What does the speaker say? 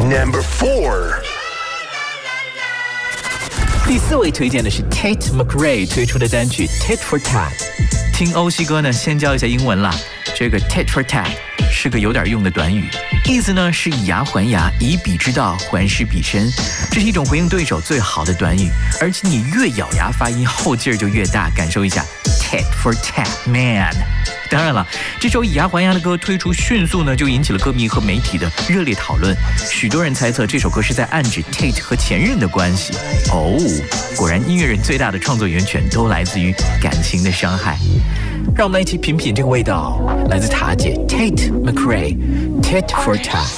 Number 4. 第4位推荐的是 Tate McRae 推出的单曲 Tit for Tat。听欧西哥呢，先教一下英文啦。这个 Tit for Tat 是个有点用的短语，意思呢是以牙还牙，以彼之道还施彼身。这是一种回应对手最好的短语，而且你越咬牙发音，后劲儿就越大。感受一下 Tit for Tat man。当然了，这首以牙还牙的歌推出迅速呢，就引起了歌迷和媒体的热烈讨论。许多人猜测这首歌是在暗指 Tate 和前任的关系。哦，果然音乐人最大的创作源泉都来自于感情的伤害。让我们来一起品品这个味道，来自塔姐 Tate McRae Tit for Tat。